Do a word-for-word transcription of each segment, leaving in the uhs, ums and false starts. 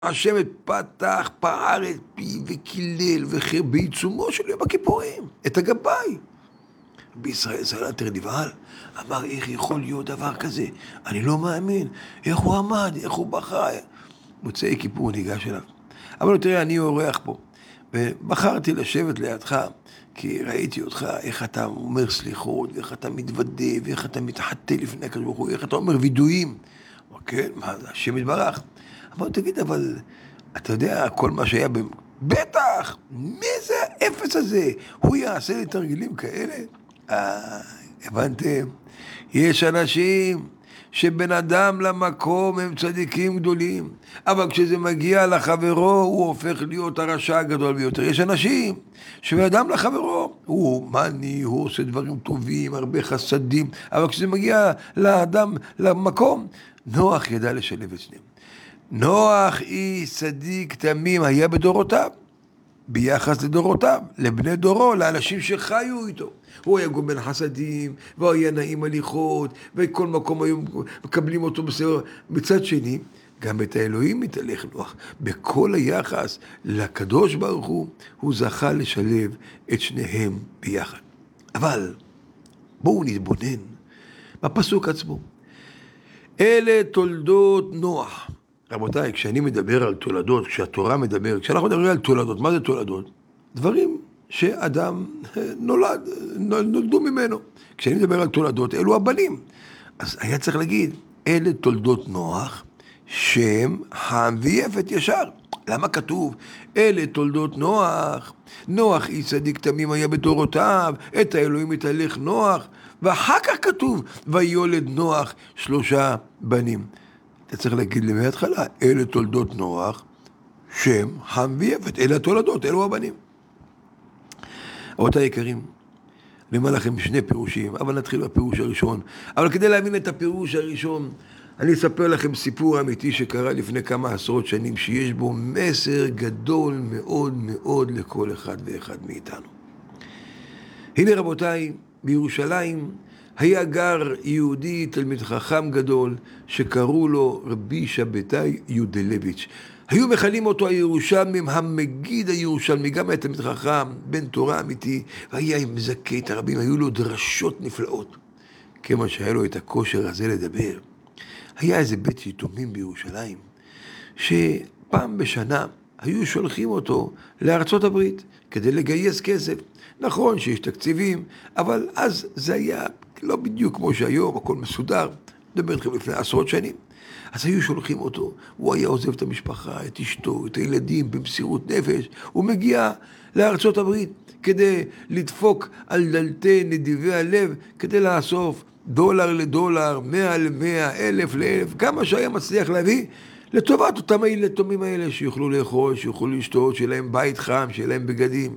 השם פתח, פער את פי וקילל וחר בעיצומו של יום הכיפורים, את הגבאי. בישראל סלנטר נבהל, אמר איך יכול להיות דבר כזה, אני לא מאמין, איך הוא עמד, איך הוא בכה. מוצאי כיפור הוא ניגש אליו. אבל תראה, אני אורח פה, ובחרתי לשבת לידך, כי ראיתי אותך, איך אתה אומר סליחות, ואיך אתה מתוודה, ואיך אתה מתחטא לפני הקדוש ברוך הוא, איך אתה אומר וידויים. כן, מה זה, השם יתברך. אבל תגיד, אבל אתה יודע, כל מה שהיה ב... בטח! מי זה האפס הזה? הוא יעשה לי תרגילים כאלה? אה, הבנתם? יש אנשים שבן אדם למקום הם צדיקים גדולים, אבל כשזה מגיע לחברו הוא הופך להיות הרשע הגדול ביותר. יש אנשים שבן אדם לחברו הוא הומני, הוא עושה דברים טובים, הרבה חסדים, אבל כשזה מגיע לאדם למקום, נוח ידע לשלב את שניהם. נוח איש צדיק תמים היה בדורותיו, ביחס לדורותיו, לבני דורו, לאנשים שחיו איתו. הוא היה גומל חסדים, והוא היה נעים הליכות, וכל מקום היו מקבלים אותו בסדר. מצד שני, גם את האלוהים מתהלך נוח. בכל היחס לקדוש ברוך הוא, הוא זכה לשלב את שניהם ביחד. אבל בואו נתבונן בפסוק עצמו. אלה תולדות נוח. רבותיי, כשאני מדבר על תולדות, כשהתורה מדבר, כשאנחנו מדברים על תולדות, מה זה תולדות? דברים שאדם נולד, נולדו ממנו. כשאני מדבר על תולדות, אלו הבנים. אז היה צריך להגיד, אלה תולדות נוח, שם, חם ויפת ישר. למה כתוב? אלה תולדות נוח, נוח איש צדיק תמים היה בדורותיו, את האלוהים התהלך נוח, ואחר כך כתוב, ויולד נוח שלושה בנים. אתה צריך להגיד לי מההתחלה, אלה תולדות נוח, שם, חם ויפת, אלה התולדות, אלו הבנים. רבותיי היקרים, אני אומר לכם שני פירושים, אבל נתחיל בפירוש הראשון. אבל כדי להבין את הפירוש הראשון, אני אספר לכם סיפור אמיתי שקרה לפני כמה עשרות שנים, שיש בו מסר גדול מאוד מאוד לכל אחד ואחד מאיתנו. הנה רבותיי, בירושלים היה גר יהודי תלמיד חכם גדול שקראו לו רבי שבתאי יודלביץ'. היו מכנים אותו הירושלמים, המגיד הירושלמי, גם היה תלמיד חכם, בן תורה אמיתי, והיה עם מזכה את הרבים, היו לו דרשות נפלאות. כמה שהיה לו את הכושר הזה לדבר. היה איזה בית יתומים בירושלים, שפעם בשנה היו שולחים אותו לארצות הברית, כדי לגייס כסף. נכון שיש תקציבים, אבל אז זה היה לא בדיוק כמו שהיום, הכל מסודר, מדבר לכם לפני עשרות שנים. אז היו שולחים אותו, הוא היה עוזב את המשפחה, את אשתו, את הילדים, במסירות נפש, הוא מגיע לארצות הברית כדי לדפוק על דלתי נדיבי הלב, כדי לאסוף דולר לדולר, מאה למאה, אלף לאלף, כמה שהיה מצליח להביא, לטובת אותם הילתומים האלה שיוכלו לאכול, שיוכלו לשתות, שיהיה להם בית חם, שיהיה להם בגדים.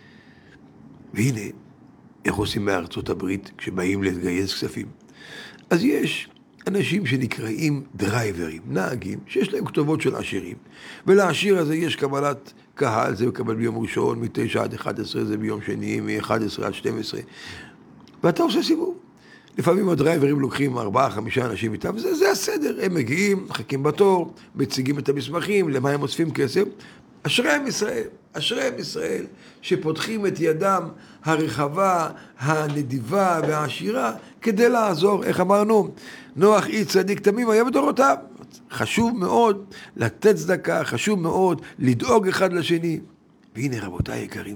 והנה, איך עושים מארצות הברית כשבאים להתגייס כספים? אז יש אנשים שנקראים דרייברים, נהגים, שיש להם כתובות של עשירים. ולעשיר הזה יש קבלת קהל, זה מקבל ביום ראשון, מתשע עד אחת עשרה, זה ביום שני, מ-אחת עשרה עד שתים עשרה. ואתה עושה סיבוב. לפעמים הדרייברים לוקחים ארבעה, חמישה אנשים איתם, וזה זה הסדר. הם מגיעים, מחכים בתור, מציגים את המסמכים, למה הם אוספים כסף. אשריהם ישראל, אשריהם ישראל, שפותחים את ידם הרחבה, הנדיבה והעשירה, כדי לעזור, איך אמרנו, נוח איש צדיק תמים היה בדורותיו. חשוב מאוד לתת צדקה, חשוב מאוד לדאוג אחד לשני. והנה רבותיי יקרים,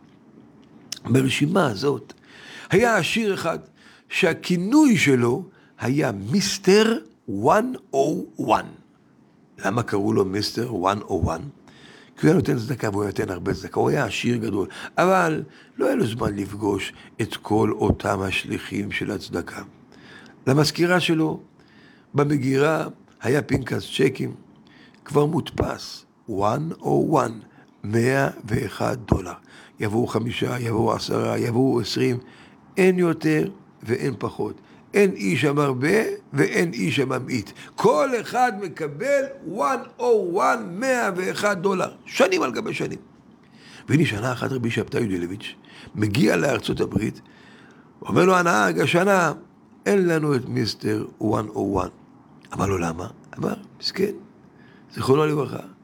ברשימה הזאת היה עשיר אחד, שהכינוי שלו היה מיסטר מאה ואחת. למה קראו לו מיסטר מאה ואחת? כי הוא היה נותן צדקה והוא היה נותן הרבה צדקה, הוא היה עשיר גדול, אבל לא היה לו זמן לפגוש את כל אותם השליחים של הצדקה. למזכירה שלו, במגירה, היה פנקס צ'קים, כבר מודפס, מאה ואחת, מאה ואחת דולר. יבואו חמישה, יבואו עשרה, יבואו עשרים, אין יותר ואין פחות. אין איש המרבה ואין איש הממעיט. כל אחד מקבל מאה ואחת, מאה ואחת דולר. שנים על גבי שנים. והנה שנה אחת רבי שבתאי יודלביץ' מגיע לארצות הברית, אומר לו הנהג, השנה אין לנו את מיסטר מאה ואחת. אמר לו למה? אמר, מסכן, זכרונו לברכה.